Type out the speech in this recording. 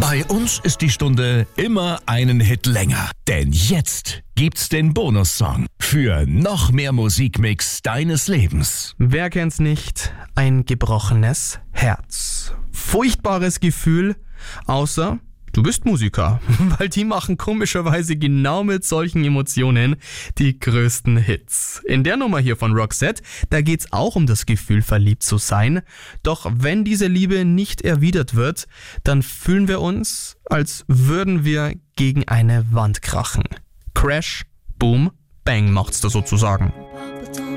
Bei uns ist die Stunde immer einen Hit länger. Denn jetzt gibt's den Bonussong für noch mehr Musikmix deines Lebens. Wer kennt's nicht? Ein gebrochenes Herz. Furchtbares Gefühl, außer du bist Musiker, weil die machen komischerweise genau mit solchen Emotionen die größten Hits. In der Nummer hier von Roxette, da geht's auch um das Gefühl, verliebt zu sein. Doch wenn diese Liebe nicht erwidert wird, dann fühlen wir uns, als würden wir gegen eine Wand krachen. Crash, Boom, Bang macht's da sozusagen.